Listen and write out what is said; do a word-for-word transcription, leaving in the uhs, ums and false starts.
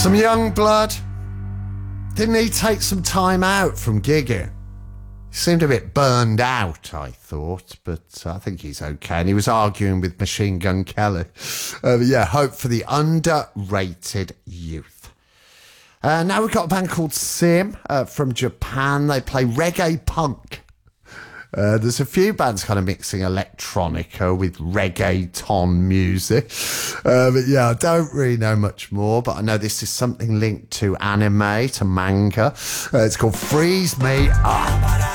Some young blood. Didn't he take some time out from gigging? He seemed a bit burned out, I thought, but I think he's okay. And he was arguing with Machine Gun Kelly. Uh, yeah, hope for the underrated youth. Uh, now we've got a band called Sim uh, from Japan. They play reggae punk. Uh, there's a few bands kind of mixing electronica with reggaeton music. Uh, but yeah, I don't really know much more, but I know this is something linked to anime, to manga. Uh, it's called Freeze Me Up.